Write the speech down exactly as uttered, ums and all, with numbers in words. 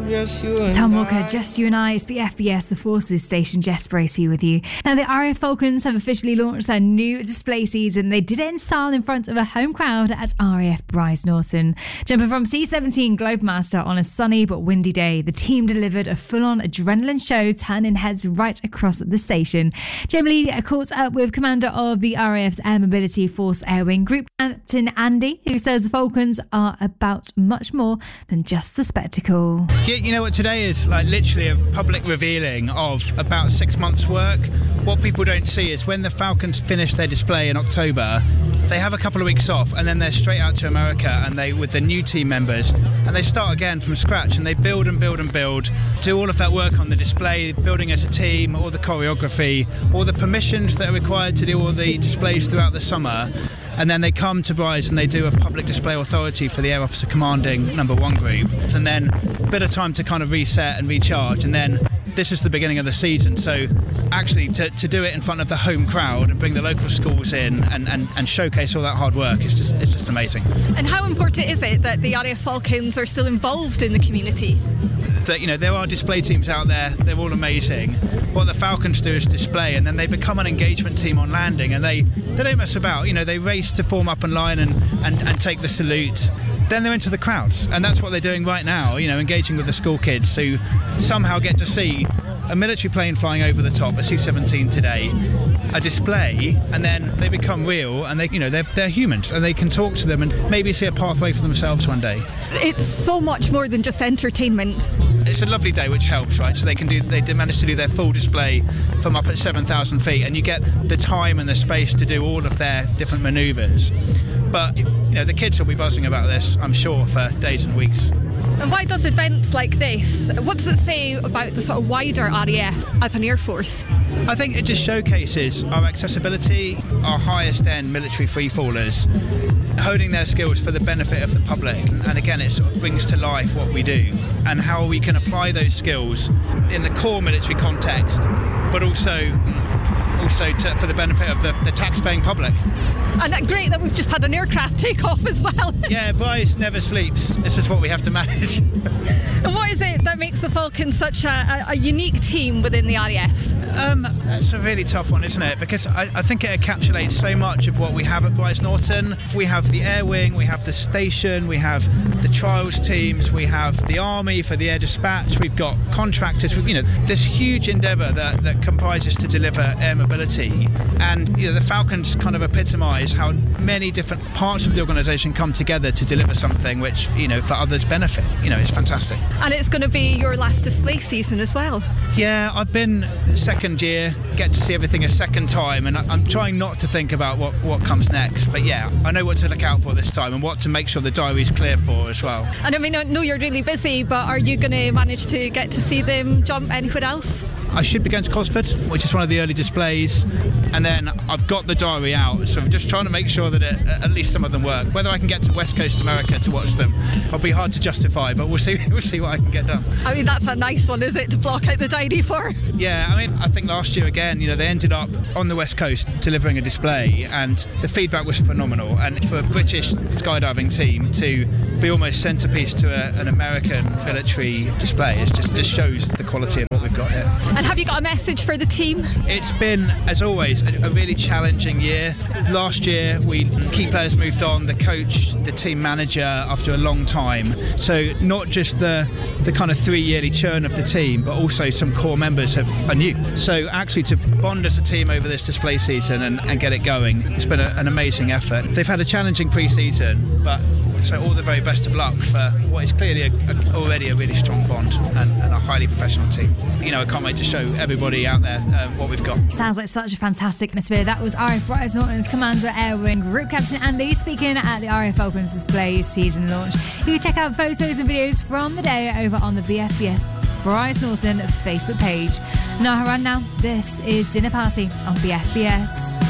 just you and Tom Walker, I. Just You and I. It's B F B S, the Forces Station. Jess Bracey with you. Now, the R A F Falcons have officially launched their new display season. They did it in style in front of a home crowd at R A F Bryce Norton. Jumping from C seventeen Globemaster on a sunny but windy day, the team delivered a full-on adrenaline show, turning heads right across the station. Jamie Lee caught up with commander of the R A F's Air Mobility Force Air Wing, Group Captain Andy, who says the Falcons are about much more than just the spectacle. You, you know what today is? Like literally a public revealing of about six months' work. What people don't see is when the Falcons finish their display in October, they have a couple of weeks off and then they're straight out to America and they with the new team members and they start again from scratch and they build and build and build, do all of that work on the display, building as a team, all the choreography, all the permissions that are required to do all the displays throughout the summer. And then they come to Bryce and they do a public display authority for the Air Officer Commanding number one group. And then a bit of time to kind of reset and recharge. And then this is the beginning of the season. So actually to, to do it in front of the home crowd and bring the local schools in and, and, and showcase all that hard work is just it's just amazing. And how important is it that the R A F Falcons are still involved in the community? That, you know, there are display teams out there, they're all amazing. What the Falcons do is display and then they become an engagement team on landing and they, they don't mess about, you know, they race to form up in line and, and, and take the salute. Then they're into the crowds and that's what they're doing right now, you know, engaging with the school kids who somehow get to see a military plane flying over the top, a C seventeen today, a display, and then they become real and they, you know, they're, they're humans and they can talk to them and maybe see a pathway for themselves one day. It's so much more than just entertainment. It's a lovely day, which helps, right? So they can do, they manage to do their full display from up at seven thousand feet, and you get the time and the space to do all of their different manoeuvres. But you know, the kids will be buzzing about this, I'm sure, for days and weeks. And why does events like this, what does it say about the sort of wider R A F as an Air Force? I think it just showcases our accessibility, our highest end military freefallers, honing their skills for the benefit of the public. And again, it sort of brings to life what we do and how we can apply those skills in the core military context, but also also to, for the benefit of the, the tax-paying public. And great that we've just had an aircraft take off as well. Yeah, Bryce never sleeps. This is what we have to manage. And what is it that makes the Falcons such a, a unique team within the R A F? Um, that's a really tough one, isn't it? Because I, I think it encapsulates so much of what we have at Bryce Norton. We have the Air Wing, we have the station, we have the trials teams, we have the Army for the air dispatch, we've got contractors, you know, this huge endeavour that, that comprises to deliver air mobility. And you know, the Falcons kind of epitomise how many different parts of the organisation come together to deliver something which, you know, for others benefit. You know, it's fantastic. And it's going to be your last display season as well. Yeah, I've been second year, get to see everything a second time, and I'm trying not to think about what, what comes next. But yeah, I know what to look out for this time and what to make sure the diary's clear for as well. And I mean, I know you're really busy, but are you going to manage to get to see them jump anywhere else? I should be going to Cosford, which is one of the early displays, and then I've got the diary out, so I'm just trying to make sure that it, at least some of them work. Whether I can get to West Coast America to watch them, it'll be hard to justify, but we'll see. We'll see what I can get done. I mean, that's a nice one, is it, to block out the diary for? Yeah, I mean, I think last year again, you know, they ended up on the West Coast delivering a display, and the feedback was phenomenal. And for a British skydiving team to be almost centrepiece to a, an American military display, it just just shows the quality of what we've got here. And have you got a message for the team? It's been, as always, a, a really challenging year. Last year, we key players moved on, the coach, the team manager, after a long time. So not just the the kind of three-yearly churn of the team, but also some core members have, are new. So actually to bond as a team over this display season and, and get it going, it's been a, an amazing effort. They've had a challenging pre-season, but so all the very best of luck for what is clearly a, a, already a really strong bond and, and a highly professional team. You know, I can't wait to show everybody out there um, what we've got. Sounds like such a fantastic atmosphere. That was R A F Bryce Norton's Commander Air Wing Group Captain Andy speaking at the R A F Falcons display season launch. You can check out photos and videos from the day over on the B F B S Bryce Norton Facebook page. Nahara now, this is Dinner Party on B F B S.